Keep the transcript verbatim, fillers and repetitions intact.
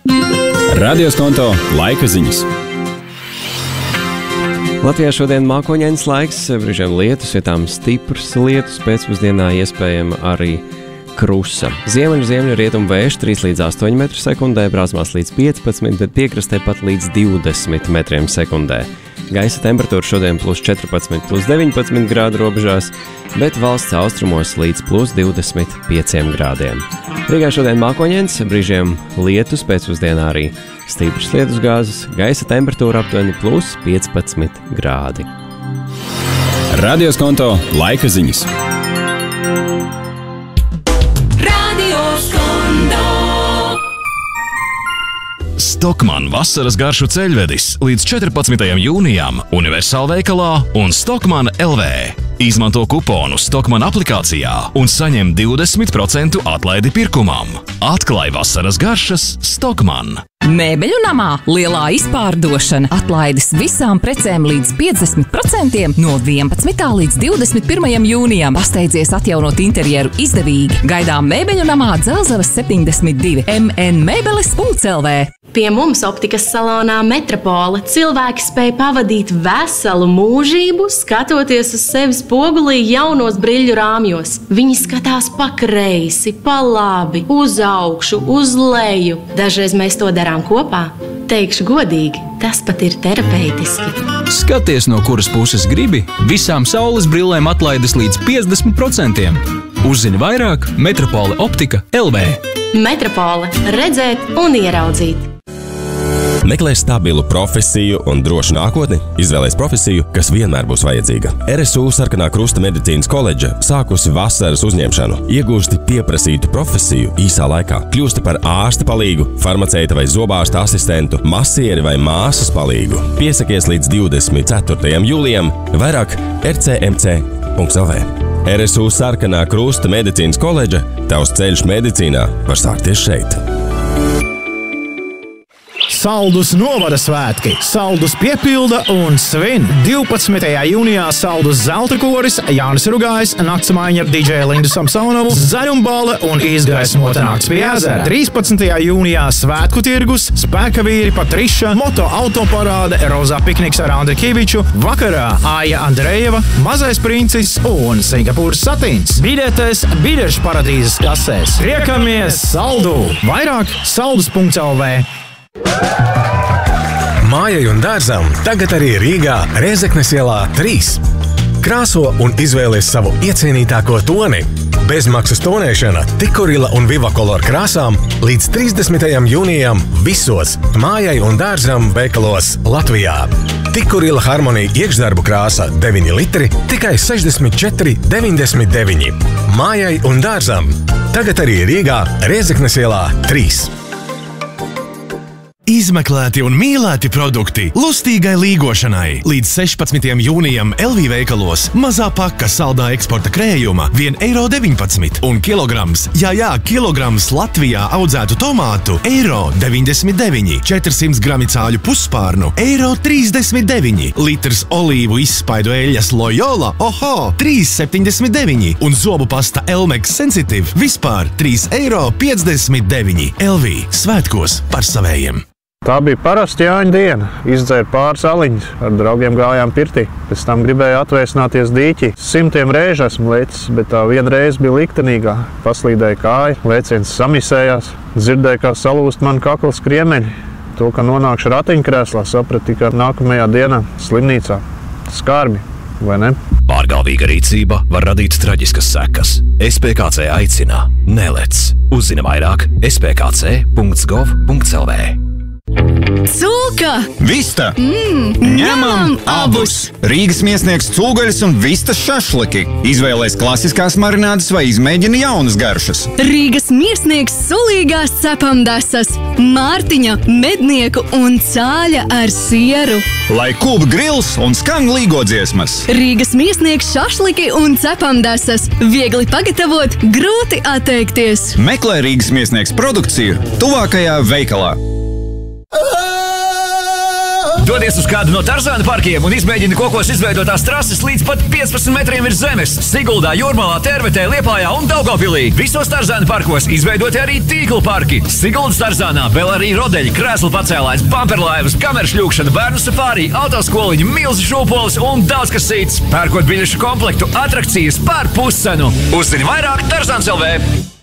Radio Skonto laika ziņas. Latvijā šodien mākoņains laiks, brīžiem lietus, vietām stiprs lietus, pēcpusdienā iespējama arī krusa. Ziemeļu ziemeļu rietumu vējš trīs līdz astoņi metri sekundē, brāzmās līdz piecpadsmit, bet piekrastē pat līdz divdesmit metriem sekundē. Gaisa temperatūra šodien plus četrpadsmit, plus deviņpadsmit grādu robežās, bet valsts austrumos līdz plus divdesmit pieciem grādiem. Rīgā šodien mākoņains, brīžiem lietus, pēcpusdienā arī stipras lietus gāzes, gaisa temperatūra aptuveni plus piecpadsmit grādi. Radio Skonto laika ziņas. Stockmann vasaras garšu ceļvedis līdz četrpadsmitajam jūnijam Universāla veikalā un Stockmann L V. Izmanto kuponu Stockmann aplikācijā un saņem divdesmit procentu atlaidi pirkumam. Atklāj vasaras garšas Stockmann. Mēbeļu namā lielā izpārdošana, atlaides visām precēm līdz piecdesmit procentiem no vienpadsmitā līdz divdesmit pirmajam jūnijam. Pasteidzies atjaunot interjeru izdevīgi. Gaidām Mēbeļu namā Dzelzavas septiņdesmit divi m n mēbeles punkts l v. Pie mums optikas salonā Metropola cilvēki spēj pavadīt veselu mūžību, skatoties uz sevi spogulī jaunos briļu rāmjos. Viņi skatās pa kreisi, pa labi, uz augšu, uz leju. Dažreiz mēs to darām kopā. Teikšu godīgi, tas pat ir terapeitiski. Skaties, no kuras puses gribi, visām saules brillēm atlaides līdz piecdesmit procentiem. Uzzini vairāk Metropola optika L V. Metropola – redzēt un ieraudzīt. Meklē stabilu profesiju un drošu nākotni? Izvēlēs profesiju, kas vienmēr būs vajadzīga. R S U Sarkanā Krusta medicīnas koledža sākusi vasaras uzņemšanu. Iegūsti pieprasītu profesiju īsā laikā. Kļūsti par ārsta palīgu, farmaceita vai zobārsta asistentu, masieri vai māsas palīgu. Piesakies līdz divdesmit ceturtajam jūlijam. Vairāk r c m c punkts l v. R S U Sarkanā Krusta medicīnas koledža. Tavs ceļš medicīnā var sākties šeit. Saldus novada svētki. Saldus piepilda un svin. divpadsmitajā jūnijā Saldus zelta koris, Jānis Rugājs, naktsmaiņa D J Lindu Samsonovu, zaļumbale un izgaismota nakts pie ezera. trīspadsmitajā jūnijā svētku tirgus, spēka vīri Patriša, moto autoparāde, rozā pikniks ar Andri Kiviču, vakarā Aija Andrejeva, mazais princis un Singapūras satīns. Biļetes biļešu paradīzes kasēs. Riekamies Saldu! Vairāk saldus punkts l v. Mājai un dārzam tagad arī Rīgā Rēzeknes ielā trīs. Krāso un izvēlies savu iecienītāko toni. Bezmaksas tonēšana Tikurila un Vivacolor krāsām līdz trīsdesmitajam jūnijam visos mājai un dārzam veikalos Latvijā. Tikurila Harmonija iekšdarbu krāsa deviņi litri, tikai sešdesmit četri deviņdesmit deviņi. Mājai un dārzam tagad arī Rīgā Rēzeknes ielā trīs. Izmeklēti un mīlēti produkti lustīgai līgošanai. Līdz sešpadsmitajam jūnijam L V veikalos mazā paka saldā eksporta krējuma viens eiro deviņpadsmit un kilograms, jā jā, kilograms Latvijā audzētu tomātu eiro deviņdesmit deviņi, četrsimt grami cāļu pusspārnu eiro trīsdesmit deviņi, litrs olīvu izspaidu eļas Loyola, oho, trīs septiņdesmit deviņi un zobu pasta Elmex Sensitive vispār trīs eiro piecdesmit deviņi. L V svētkos par savējiem. Tā bija parasta Jāņa diena. Izdzēru pāris aliņus, ar draugiem gājām pirtī. Pēc tam gribēju atvēsināties dīķī. Simtiem reižu esmu lecis, bet tā viena reize bija liktenīgā. Paslīdēja kāja, lēciens samisējās. Dzirdēju, kā salūst man kaklas kriemeņi. To, ka nonākšu ratiņkrēslā, sapratu tikai nākamajā dienā slimnīcā. Skarbi, vai ne? Pārgalvīga rīcība var radīt traģiskas sekas. S P K C aicina nelec. Uzzini vairāk s p k c punkts gov punkts l v. Cūka! Vista! Mm, Ņemam abus! Rīgas miesniegs cūgaļas un vistas šašliki. Izvēlēs klasiskās marinādes vai izmēģina jaunas garšas. Rīgas miesniegs sulīgās cepamdesas, Mārtiņa, mednieku un cāļa ar sieru. Lai kūp grils un skan līgodziesmas. Rīgas miesniegs šašliki un cepamdesas. Viegli pagatavot, grūti atteikties. Meklē Rīgas miesniegs produkciju tuvākajā veikalā. Dodies uz kādu no Tarzāna parkiem un izmēģini kokos izveidotās trases līdz pat piecpadsmit metriem virs zemes. Siguldā, Jūrmalā, Tervetē, Liepājā un Daugavpilī. Visos Tarzāna parkos izveidoti arī tīklu parki. Siguldas Tarzānā vēl arī rodeļi, krēslu pacēlājs, bamperlaivas, kameru šļūkšana, bērnu safārī, autoskoliņa, milzu šūpoles un daudz kas cits. Pērkot biļešu komplektu, atrakcijas par puscenu. Uzzini vairāk Tarzāns L V.